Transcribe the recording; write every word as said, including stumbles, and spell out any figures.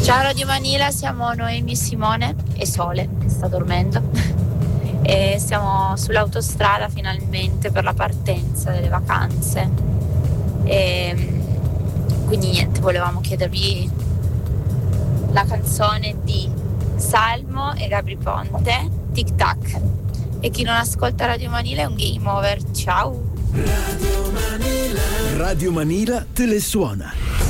Ciao Radio Manila, siamo Noemi, Simone e Sole, che sta dormendo. E siamo sull'autostrada finalmente per la partenza delle vacanze. E quindi niente, volevamo chiedervi la canzone di Salmo e Gabri Ponte, Tic Tac. E chi non ascolta Radio Manila è un game over. Ciao. Radio Manila. Radio Manila te le suona.